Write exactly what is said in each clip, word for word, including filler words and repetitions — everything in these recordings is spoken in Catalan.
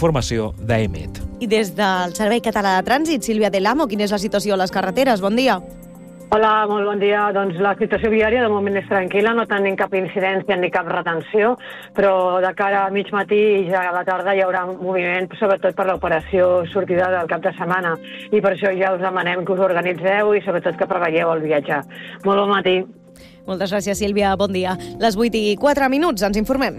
informació d'A E M E T. I des del Servei Català de Trànsit, Sílvia Del Amo, quina és la situació a les carreteres? Bon dia. Hola, molt bon dia. Doncs la situació viària de moment és tranquil·la, no tenim cap incidència ni cap retenció, però de cara a mig matí i ja a la tarda hi haurà moviment, sobretot per l'operació sortida del cap de setmana. I per això ja us demanem que us organitzeu i sobretot que preveieu el viatge. Molt bon matí. Moltes gràcies, Sílvia. Bon dia. Les vuit i quatre minuts, ens informem.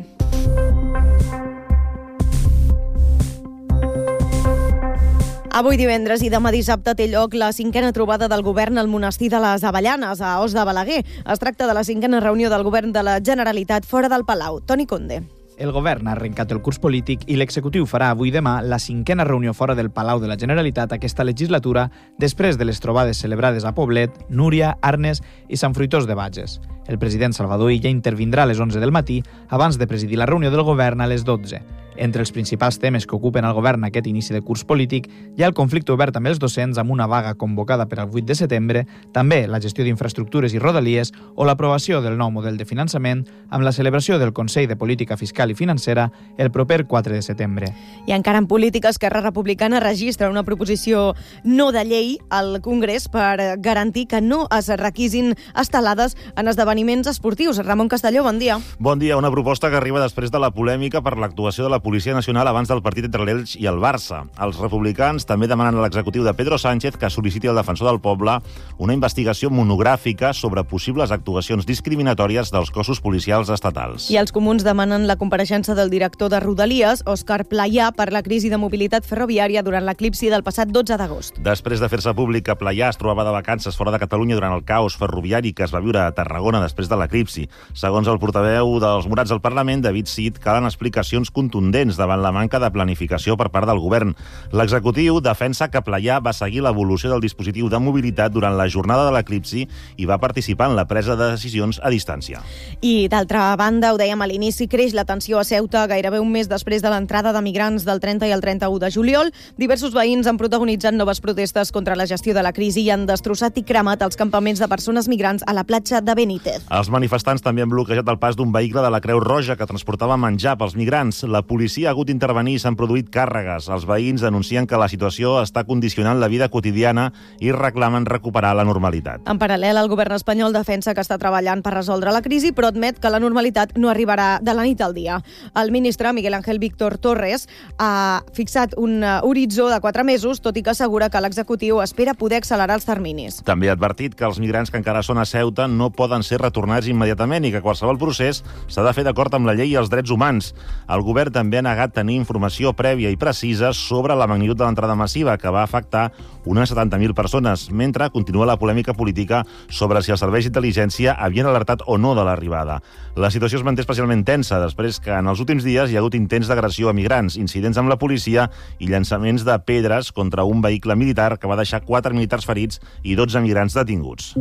Avui divendres i demà dissabte té lloc la cinquena trobada del govern al monestir de les Avellanes, a Os de Balaguer. Es tracta de la cinquena reunió del govern de la Generalitat fora del Palau. Toni Conde. El govern ha arrencat el curs polític i l'executiu farà avui demà la cinquena reunió fora del Palau de la Generalitat aquesta legislatura després de les trobades celebrades a Poblet, Núria, Arnes i Sant Fruitós de Bages. El president Salvador Illa intervindrà a les onze del matí abans de presidir la reunió del govern a les dotze. Entre els principals temes que ocupen el govern aquest inici de curs polític hi ha el conflicte obert amb els docents amb una vaga convocada per al vuit de setembre, també la gestió d'infraestructures i rodalies o l'aprovació del nou model de finançament amb la celebració del Consell de Política Fiscal i Financera el proper quatre de setembre. I encara en política, Esquerra Republicana registra una proposició no de llei al Congrés per garantir que no es requisin estelades en esdeveniments esportius. Ramon Castelló, bon dia. Bon dia. Una proposta que arriba després de la polèmica per l'actuació de la Policia Nacional abans del partit entre l'Elx i el Barça. Els republicans també demanen a l'executiu de Pedro Sánchez que sol·liciti al defensor del poble una investigació monogràfica sobre possibles actuacions discriminatòries dels cossos policials estatals. I els comuns demanen la compareixença del director de Rodalies, Òscar Playà, per la crisi de mobilitat ferroviària durant l'eclipsi del passat dotze d'agost. Després de fer-se públic que Playà es trobava de vacances fora de Catalunya durant el caos ferroviari que es va viure a Tarragona després de l'eclipsi, segons el portaveu dels Morats al Parlament, David Cid, calen explicacions contundents davant la manca de planificació per part del govern. L'executiu defensa que Playà va seguir l'evolució del dispositiu de mobilitat durant la jornada de l'eclipsi i va participar en la presa de decisions a distància. I, d'altra banda, ho dèiem a l'inici, creix la tensió a Ceuta gairebé un mes després de l'entrada de migrants del trenta i el trenta-u de juliol. Diversos veïns han protagonitzat noves protestes contra la gestió de la crisi i han destrossat i cremat els campaments de persones migrants a la platja de Benítez. Els manifestants també han bloquejat el pas d'un vehicle de la Creu Roja que transportava menjar pels migrants. La policia ha hagut d'intervenir i s'han produït càrregues. Els veïns denuncien que la situació està condicionant la vida quotidiana i reclamen recuperar la normalitat. En paral·lel, el govern espanyol defensa que està treballant per resoldre la crisi, però admet que la normalitat no arribarà de la nit al dia. El ministre Miguel Ángel Víctor Torres ha fixat un horitzó de quatre mesos, tot i que assegura que l'executiu espera poder accelerar els terminis. També ha advertit que els migrants que encara són a Ceuta no poden ser retornats immediatament i que qualsevol procés s'ha de fer d'acord amb la llei i els drets humans. El govern també ha negat tenir informació prèvia i precisa sobre la magnitud de l'entrada massiva, que va afectar unes setanta mil persones, mentre continua la polèmica política sobre si els serveis d'intel·ligència havien alertat o no de l'arribada. La situació es manté especialment tensa després que en els últims dies hi ha hagut intents d'agressió a migrants, incidents amb la policia i llançaments de pedres contra un vehicle militar que va deixar quatre militars ferits i dotze migrants detinguts.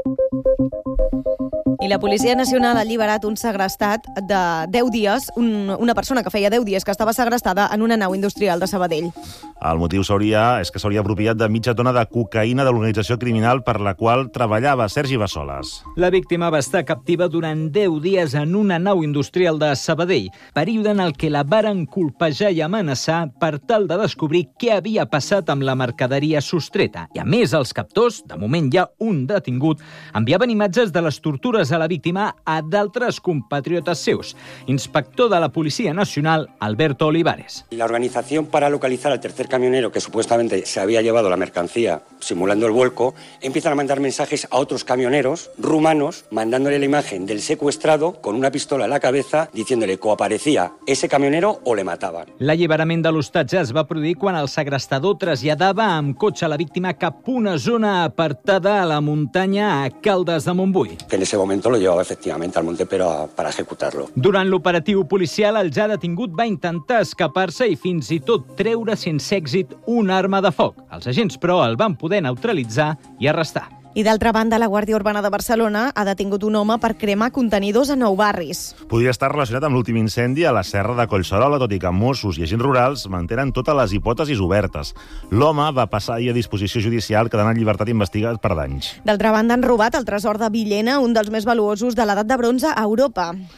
I la Policia Nacional ha alliberat un segrestat de deu dies, un, una persona que feia deu dies que estava segrestada en una nau industrial de Sabadell. El motiu s'hauria, és que s'hauria apropiat de mitja tona de cocaïna de l'organització criminal per la qual treballava Sergi Bassoles. La víctima va estar captiva durant deu dies en una nau industrial de Sabadell, període en el què la varen colpejar i amenaçar per tal de descobrir què havia passat amb la mercaderia sostreta. I a més, els captors, de moment hi ha un detingut, enviaven imatges de les tortures a la víctima a d'altres compatriotes seus. Inspector de la Policía Nacional, Alberto Olivares. La organización para localizar al tercer camionero que supuestamente se había llevado la mercancía simulando el vuelco, empiezan a mandar mensajes a otros camioneros rumanos mandándole la imagen del secuestrado con una pistola en la cabeza diciéndole que o aparecía ese camionero o le mataban. L'alliberament de l'hostatge es va produir quan el segrestador traslladava amb cotxe la víctima cap a una zona apartada a la muntanya a Caldes de Montbui. Que en ese momento lo llevaba efectivamente al monte pero para ejecutarlo. Durant l'operatiu policial, el ja detingut va intentar escapar-se i fins i tot treure sense èxit una arma de foc. Els agents, però, el van poder neutralitzar i arrestar. I d'altra banda, la Guàrdia Urbana de Barcelona ha detingut un home per cremar contenidors a nou barris. Podria estar relacionat amb l'últim incendi a la serra de Collserola, tot i que Mossos i agents rurals mantenen totes les hipòtesis obertes. L'home va passar ahir a disposició judicial quedant en llibertat investigat per danys. D'altra banda, han robat el tresor de Villena, un dels més valuosos de l'edat de bronze a Europa.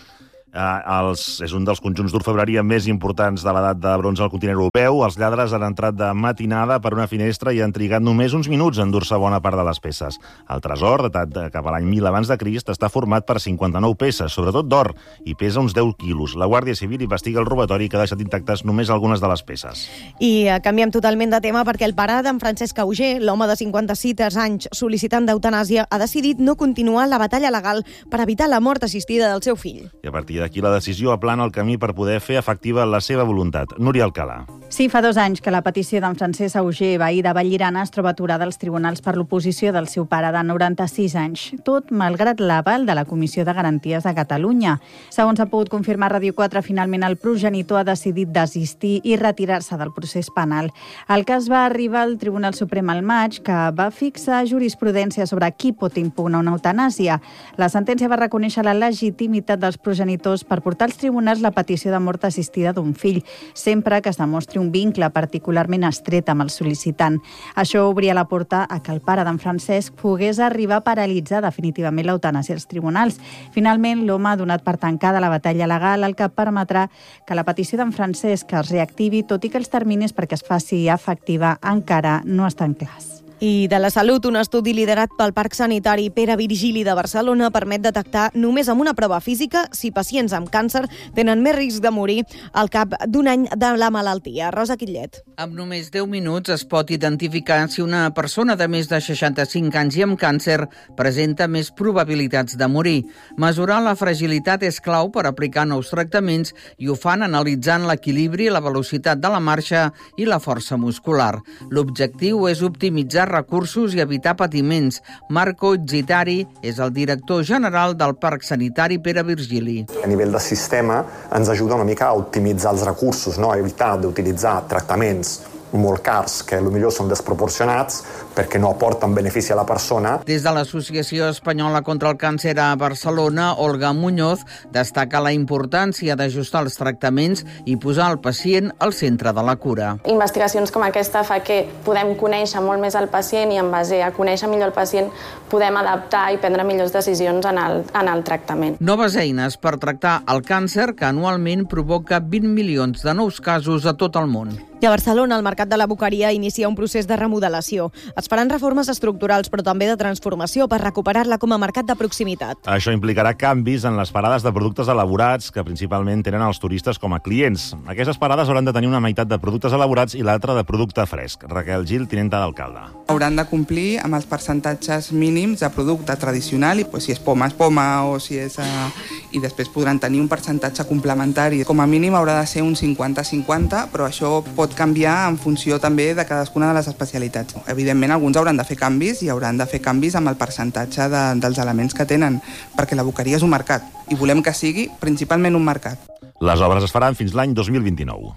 Els, és un dels conjunts d'orfebreria més importants de l'edat de bronze al continent europeu. Els lladres han entrat de matinada per una finestra i han trigat només uns minuts a endur-se bona part de les peces. El tresor, datat cap a l'any mil abans de Crist, està format per cinquanta-nou peces, sobretot d'or, i pesa uns deu quilos. La Guàrdia Civil investiga el robatori que ha deixat intactes només algunes de les peces. I eh, canviem totalment de tema perquè el pare d'en Francesc Auger, l'home de cinquanta-sis anys sol·licitant d'eutanàsia, ha decidit no continuar la batalla legal per evitar la mort assistida del seu fill. I a partir d'aquí la decisió aplana el camí per poder fer efectiva la seva voluntat. Núria Alcalà. Sí, fa dos anys que la petició d'en Francesc Auger, veí de Vallirana, es troba aturada als tribunals per l'oposició del seu pare de noranta-sis anys, tot malgrat l'aval de la Comissió de Garanties de Catalunya. Segons ha pogut confirmar Ràdio quatre, finalment el progenitor ha decidit desistir i retirar-se del procés penal. El cas va arribar al Tribunal Suprem al maig, que va fixar jurisprudència sobre qui pot impugnar una eutanàsia. La sentència va reconèixer la legitimitat dels progenitors per portar als tribunals la petició de mort assistida d'un fill, sempre que es demostri un vincle particularment estret amb el sol·licitant. Això obria la porta a que el pare d'en Francesc pogués arribar a paralitzar definitivament l'eutanàsia als tribunals. Finalment, l'home ha donat per tancada la batalla legal, el que permetrà que la petició d'en Francesc es reactivi, tot i que els terminis perquè es faci efectiva encara no estan clars. I de la salut, un estudi liderat pel Parc Sanitari Pere Virgili de Barcelona permet detectar només amb una prova física si pacients amb càncer tenen més risc de morir al cap d'un any de la malaltia. Rosa Quillet. Amb només deu minuts es pot identificar si una persona de més de seixanta-cinc anys i amb càncer presenta més probabilitats de morir. Mesurar la fragilitat és clau per aplicar nous tractaments i ho fan analitzant l'equilibri, la velocitat de la marxa i la força muscular. L'objectiu és optimitzar recursos i evitar patiments. Marco Zitari és el director general del Parc Sanitari Pere Virgili. A nivell de sistema ens ajuda una mica a optimitzar els recursos, no? A evitar d'utilitzar tractaments molt cars, que potser són desproporcionats perquè no aporten benefici a la persona. Des de l'Associació Espanyola contra el Càncer a Barcelona, Olga Muñoz destaca la importància d'ajustar els tractaments i posar el pacient al centre de la cura. Investigacions com aquesta fa que podem conèixer molt més el pacient i en base a conèixer millor el pacient podem adaptar i prendre millors decisions en el, en el tractament. Noves eines per tractar el càncer que anualment provoca vint milions de nous casos a tot el món. I a Barcelona, el mercat de la Boqueria inicia un procés de remodelació. Es faran reformes estructurals, però també de transformació per recuperar-la com a mercat de proximitat. Això implicarà canvis en les parades de productes elaborats que principalment tenen els turistes com a clients. Aquestes parades hauran de tenir una meitat de productes elaborats i l'altra de producte fresc. Raquel Gil, tinenta d'alcalde. Hauran de complir amb els percentatges mínims de producte tradicional, i pues, si és poma, és poma, o si és... Uh, i després podran tenir un percentatge complementari. Com a mínim haurà de ser un cinquanta cinquanta, però això pot canviar en funció també de cadascuna de les especialitats. Evidentment, alguns hauran de fer canvis i hauran de fer canvis amb el percentatge de, dels elements que tenen, perquè la Boqueria és un mercat i volem que sigui principalment un mercat. Les obres es faran fins l'any dos mil vint-i-nou.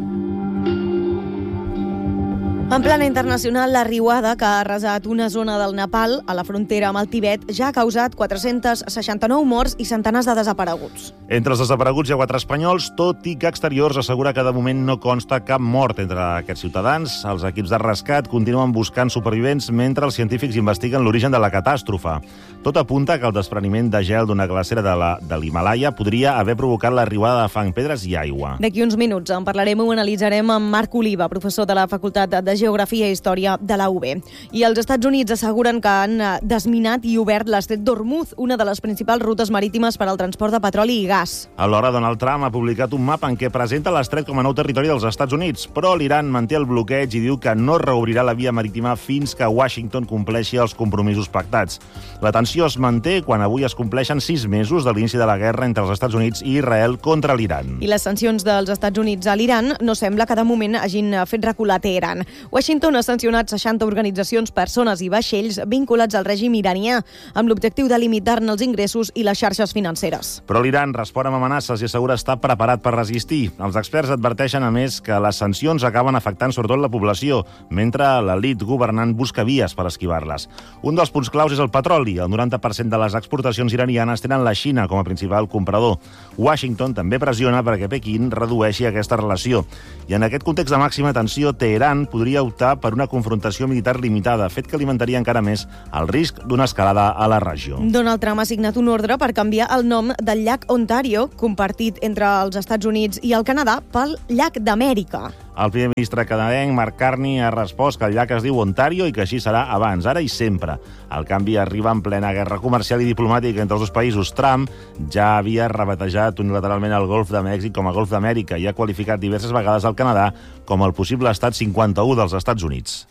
En plana internacional, la riuada que ha arrasat una zona del Nepal a la frontera amb el Tibet ja ha causat quatre-cents seixanta-nou morts i centenars de desapareguts. Entre els desapareguts hi ha quatre espanyols, tot i que Exteriors assegura que de moment no consta cap mort entre aquests ciutadans. Els equips de rescat continuen buscant supervivents mentre els científics investiguen l'origen de la catàstrofe. Tot apunta que el despreniment de gel d'una glacera de la, de l'Himalaya podria haver provocat la riuada de fang, pedres i aigua. D'aquí uns minuts en parlarem i ho analitzarem amb Marc Oliva, professor de la Facultat de Geografia i Història de la U B. I els Estats Units asseguren que han desminat i obert l'estret d'Hormuz, una de les principals rutes marítimes per al transport de petroli i gas. Alhora, Donald Trump ha publicat un mapa en què presenta l'estret com a nou territori dels Estats Units, però l'Iran manté el bloqueig i diu que no reobrirà la via marítima fins que Washington compleixi els compromisos pactats. La tensió es manté quan avui es compleixen sis mesos de l'inici de la guerra entre els Estats Units i Israel contra l'Iran. I les sancions dels Estats Units a l'Iran no sembla que de moment hagin fet recular Teheran. Washington ha sancionat seixanta organitzacions, persones i vaixells vinculats al règim iranià, amb l'objectiu de limitar-ne els ingressos i les xarxes financeres. Però l'Iran respon amb amenaces i assegura estar preparat per resistir. Els experts adverteixen, a més, que les sancions acaben afectant sobretot la població, mentre l'elit governant busca vies per esquivar-les. Un dels punts claus és el petroli. El noranta per cent de les exportacions iranianes tenen la Xina com a principal comprador. Washington també pressiona perquè Pequín redueixi aquesta relació. I en aquest context de màxima tensió, Teheran podria podria optar per una confrontació militar limitada, fet que alimentaria encara més el risc d'una escalada a la regió. Donald Trump ha signat un ordre per canviar el nom del llac Ontario, compartit entre els Estats Units i el Canadà, pel llac d'Amèrica. El primer ministre canadenc, Mark Carney, ha respost que el llac es diu Ontario i que així serà abans, ara i sempre. El canvi arriba en plena guerra comercial i diplomàtica entre els dos països. Trump ja havia rebatejat unilateralment el Golf de Mèxic com a Golf d'Amèrica i ha qualificat diverses vegades el Canadà com el possible estat cinquanta-u dels Estats Units.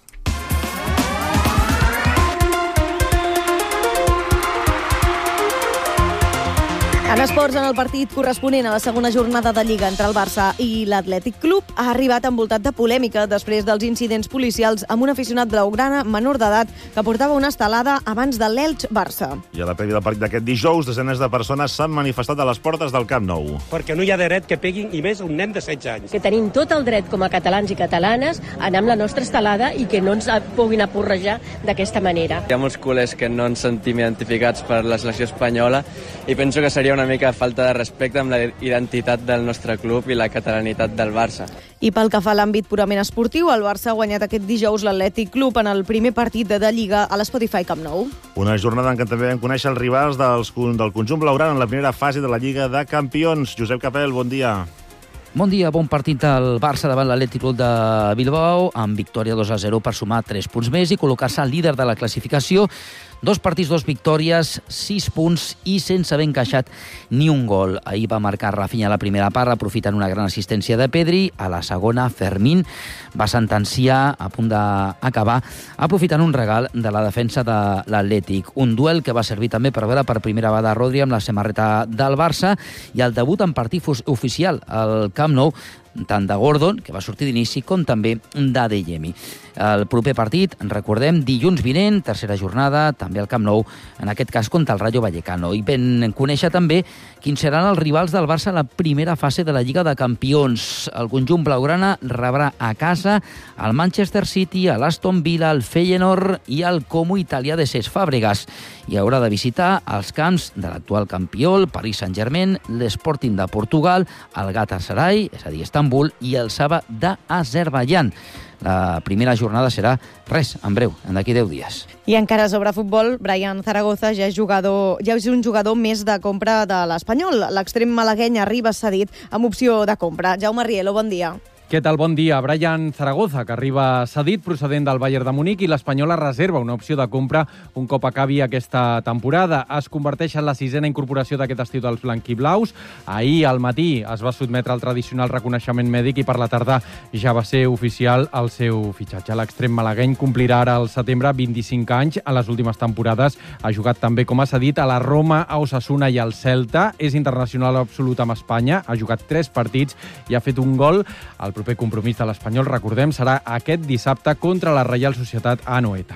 En esports, en el partit corresponent a la segona jornada de Lliga entre el Barça i l'Atlètic Club, ha arribat envoltat de polèmica després dels incidents policials amb un aficionat blaugrana menor d'edat que portava una estelada abans de l'Elx-Barça. I a la prèvia del partit d'aquest dijous, desenes de persones s'han manifestat a les portes del Camp Nou. Perquè no hi ha dret que peguin, i més un nen de setze anys. Que tenim tot el dret, com a catalans i catalanes, a anar amb la nostra estelada i que no ens puguin apurrejar d'aquesta manera. Hi ha molts culers que no ens sentim identificats per la selecció espanyola i penso que seria una una mica falta de respecte amb la identitat del nostre club i la catalanitat del Barça. I pel que fa a l'àmbit purament esportiu, el Barça ha guanyat aquest dijous l'Atlètic Club en el primer partit de Lliga a l'Spotify Camp Nou. Una jornada en què també vam conèixer els rivals dels, del conjunt blaugrana en la primera fase de la Lliga de Campions. Josep Capel, bon dia. Bon dia, bon partit del Barça davant l'Atlètic Club de Bilbao, amb victòria dos a zero per sumar tres punts més i col·locar-se al líder de la classificació. Dos partits, dos victòries, sis punts i sense haver encaixat ni un gol. Ahir va marcar Rafinha a la primera part, aprofitant una gran assistència de Pedri. A la segona, Fermín va sentenciar a punt d'acabar, aprofitant un regal de la defensa de l'Atlètic. Un duel que va servir també per veure per primera vegada Rodri amb la samarreta del Barça i el debut en partit oficial al Camp Nou, tant de Gordon, que va sortir d'inici, com també d'Adeyemi. El proper partit, recordem, dilluns vinent, tercera jornada, també al Camp Nou, en aquest cas contra el Rayo Vallecano. I ben conèixer també quins seran els rivals del Barça a la primera fase de la Lliga de Campions. El conjunt blaugrana rebrà a casa el Manchester City, l'Aston Villa, el Feyenoord i el Como italià de Cesc Fàbregas. I haurà de visitar els camps de l'actual campió, el Paris Saint-Germain, l'Sporting de Portugal, el Galatasaray, és a dir, Istanbul, i el Saba d'Azerbaidjan. La primera jornada serà, res, en breu, en d'aquí deu dies. I encara sobre futbol, Brian Zaragoza ja és, jugador, ja és un jugador més de compra de l'Espanyol. L'extrem malagueny arriba cedit amb opció de compra. Jaume Rielo, bon dia. Què tal? Bon dia. Brian Zaragoza, que arriba cedit procedent del Bayern de Munic, i l'Espanyola reserva una opció de compra un cop acabi aquesta temporada. Es converteix en la sisena incorporació d'aquest estiu dels blanquiblaus. Ahir al matí es va sotmetre al tradicional reconeixement mèdic i per la tarda ja va ser oficial el seu fitxatge. L'extrem malagueny complirà ara al setembre vint-i-cinc anys. A les últimes temporades ha jugat també com a cedit a la Roma, a Osasuna i al Celta. És internacional absolut amb Espanya, ha jugat tres partits i ha fet un gol. El El proper compromís de l'Espanyol, recordem, serà aquest dissabte contra la Reial Societat Anoeta.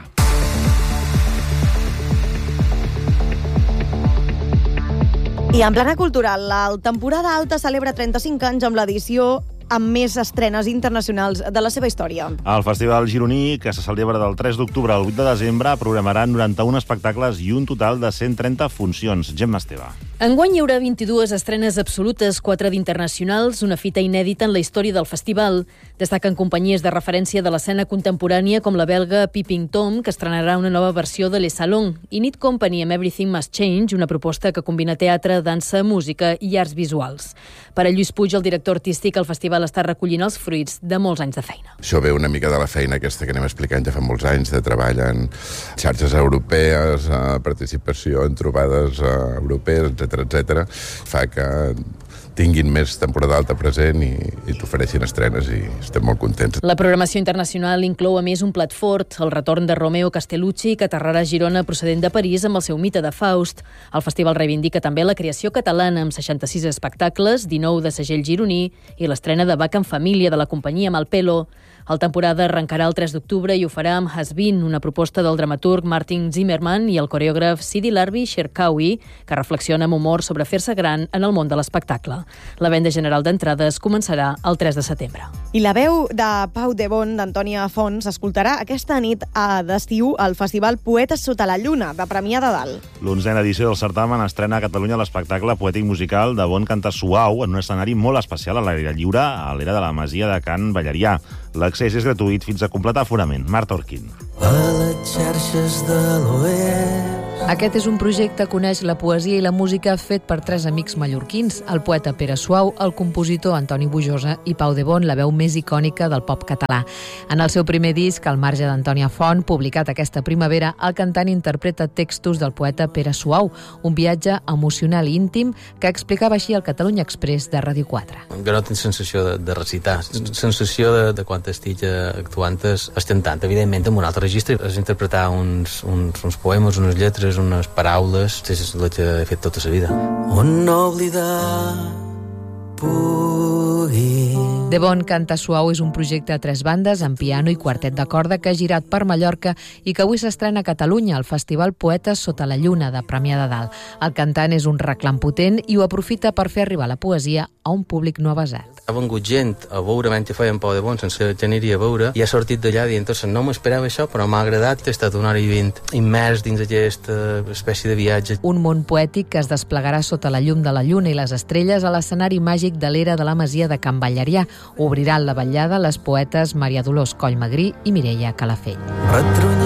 I en plana cultural, la temporada alta celebra trenta-cinc anys amb l'edició amb més estrenes internacionals de la seva història. El Festival Gironí, que se celebra del tres d'octubre al vuit de desembre, programarà noranta-un espectacles i un total de cent trenta funcions. Gemma Esteve. Enguany hi haurà vint-i-dues estrenes absolutes, quatre d'internacionals, una fita inèdita en la història del festival. Destaquen companyies de referència de l'escena contemporània com la belga Peeping Tom, que estrenarà una nova versió de Les Salons, i Need Company amb Everything Must Change, una proposta que combina teatre, dansa, música i arts visuals. Per a Lluís Puig, el director artístic, el festival està recollint els fruits de molts anys de feina. Això ve una mica de la feina aquesta que anem explicant ja fa molts anys, de treball en xarxes europees, participació en trobades europees, etcètera, etcètera, fa que tinguin més temporada alta present i, i t'ofereixin estrenes i estem molt contents. La programació internacional inclou a més un plat fort, el retorn de Romeo Castellucci, que aterrarà a Girona procedent de París amb el seu mite de Faust. El festival reivindica també la creació catalana amb seixanta-sis espectacles, dinou de segell gironí i l'estrena de Bach en família de la companyia Malpelo. El temporada arrencarà el tres d'octubre i ho farà amb Has Been, una proposta del dramaturg Martin Zimmerman i el coreògraf Sidi Larbi Cherkaoui, que reflexiona amb humor sobre fer-se gran en el món de l'espectacle. La venda general d'entrades començarà el tres de setembre. I la veu de Pau de Bon, d'Antònia Fons, escoltarà aquesta nit a d'estiu al Festival Poetes sota la lluna, de Premià de Dalt. L'onzena edició del certamen estrena a Catalunya l'espectacle poètic musical de Bon Canta Suau en un escenari molt especial a l'aire lliure a l'era de la masia de Can Ballerià. L'accés és gratuït fins a completar aforament. Marta Orquín. A les xarxes de l'oest. Aquest és un projecte que uneix la poesia i la música fet per tres amics mallorquins, el poeta Pere Suau, el compositor Antoni Bujosa i Pau de Bon, la veu més icònica del pop català. En el seu primer disc, Al marge d'Antònia Font, publicat aquesta primavera, el cantant interpreta textos del poeta Pere Suau, un viatge emocional i íntim que explicava així al Catalunya Express de Ràdio quatre. Jo no tinc sensació de, de recitar, sensació de, de quan estic actuant estem tant, evidentment, en un altre registre, és interpretar uns, uns, uns poemes, unes lletres, unes paraules, és el que he fet tota la vida. On no oblidar pugui. De Bon Canta Suau és un projecte a tres bandes, amb piano i quartet de corda, que ha girat per Mallorca i que avui s'estrena a Catalunya, al Festival Poetes Sota la Lluna de Premià de Dalt. El cantant és un reclam potent i ho aprofita per fer arribar la poesia a un públic no avasat. Ha vengut gent a veure mentre feien Pau de Bon, sense que aniria a veure, i ha sortit d'allà dient, no m'esperava això, però m'ha agradat. He estat una hora i vint immers dins aquesta espècie de viatge. Un món poètic que es desplegarà sota la llum de la lluna i les estrelles a l'escenari màgic de l'era de la Masia de Can Ballarià. Obriran la vetllada les poetes Maria Dolors Collmagrí i Mireia Calafell.